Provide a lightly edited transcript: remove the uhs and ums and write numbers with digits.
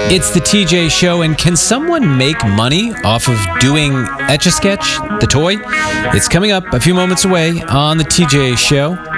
It's the TJ Show, and can someone make money off of doing Etch-a-Sketch, the toy? It's coming up a few moments away on the TJ Show.